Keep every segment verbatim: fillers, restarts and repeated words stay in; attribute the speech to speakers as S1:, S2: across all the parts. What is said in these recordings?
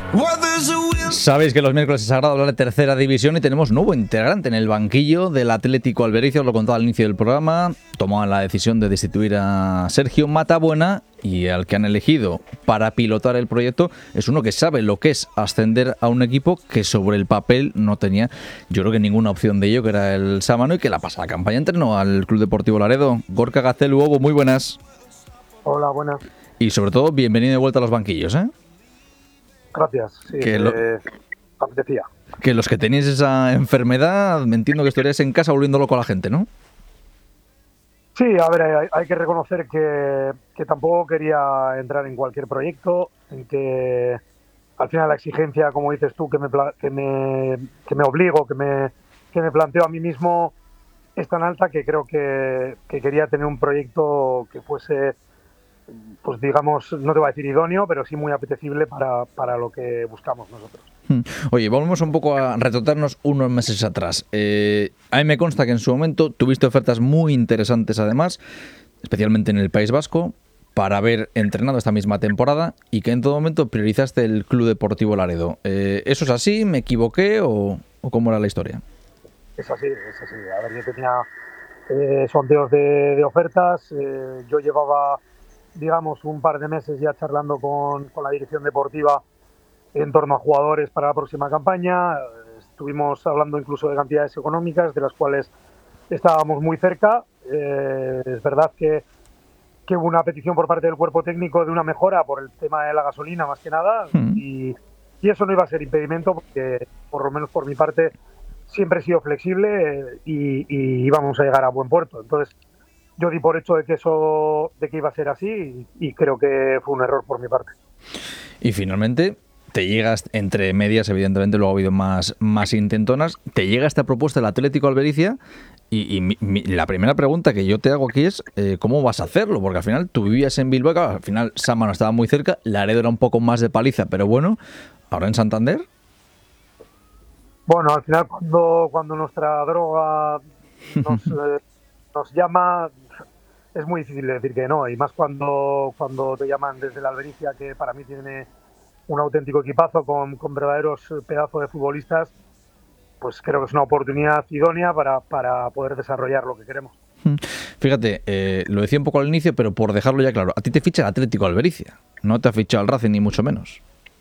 S1: Sabéis que los miércoles es sagrado hablar de tercera división y tenemos nuevo integrante en el banquillo del Atlético Albericia. Os lo contaba al inicio del programa. Tomaban la decisión de destituir a Sergio Matabuena y al que han elegido para pilotar el proyecto es uno que sabe lo que es ascender a un equipo que sobre el papel no tenía, yo creo que ninguna opción de ello, que era el Sámano, y que la pasada campaña entrenó al Club Deportivo Laredo. Gorka Gaztelu, Hugo, muy buenas.
S2: Hola, buenas.
S1: Y sobre todo, bienvenido de vuelta a los banquillos, ¿eh?
S2: Gracias, sí,
S1: que lo,
S2: eh, apetecía.
S1: Que los que tenéis esa enfermedad, me entiendo que estaríais en casa volviendo loco a la gente, ¿no?
S2: Sí, a ver, hay, hay que reconocer que, que tampoco quería entrar en cualquier proyecto, en que al final la exigencia, como dices tú, que me, que me, que me obligo, que me, que me planteo a mí mismo, es tan alta que creo que, que quería tener un proyecto que fuese, pues digamos, no te voy a decir idóneo, pero sí muy apetecible para, para lo que buscamos nosotros.
S1: Oye, volvemos un poco a retrotarnos unos meses atrás. Eh, a mí me consta que en su momento tuviste ofertas muy interesantes, además, especialmente en el País Vasco, para haber entrenado esta misma temporada y que en todo momento priorizaste el Club Deportivo Laredo. Eh, ¿Eso es así? ¿Me equivoqué o, o cómo era la historia?
S2: Es así, es así. A ver, yo tenía eh, sondeos de, de ofertas. Eh, yo llevaba, digamos, un par de meses ya charlando con, con la dirección deportiva en torno a jugadores para la próxima campaña. Estuvimos hablando incluso de cantidades económicas, de las cuales estábamos muy cerca. Eh, es verdad que, que hubo una petición por parte del cuerpo técnico de una mejora por el tema de la gasolina, más que nada, mm. y, y eso no iba a ser impedimento, porque por lo menos por mi parte siempre he sido flexible y, y íbamos a llegar a buen puerto. Entonces yo di por hecho de que eso, de que iba a ser así, y, y creo que fue un error por mi parte.
S1: Y finalmente te llegas, entre medias, evidentemente luego ha habido más, más intentonas, te llega esta propuesta del Atlético Albericia y, y mi, mi, la primera pregunta que yo te hago aquí es eh, ¿cómo vas a hacerlo? Porque al final tú vivías en Bilbao, al final Sámano estaba muy cerca, Laredo era un poco más de paliza, pero bueno, ¿ahora en Santander?
S2: Bueno, al final cuando, cuando nuestra droga nos, eh, nos llama, es muy difícil decir que no, y más cuando, cuando te llaman desde la Albericia, que para mí tiene un auténtico equipazo con, con verdaderos pedazos de futbolistas, pues creo que es una oportunidad idónea para, para poder desarrollar lo que queremos.
S1: Fíjate, eh, lo decía un poco al inicio, pero por dejarlo ya claro, a ti te ficha el Atlético Albericia, no te ha fichado el Racing ni mucho menos.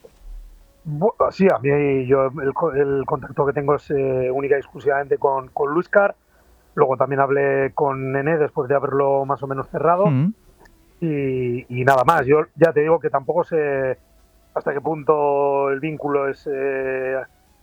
S2: Bueno, sí, a mí yo el, el contacto que tengo es eh, única y exclusivamente con, con Luiscar. Luego también hablé con Nené después de haberlo más o menos cerrado. Mm. Y, y nada más. Yo ya te digo que tampoco sé hasta qué punto el vínculo es eh,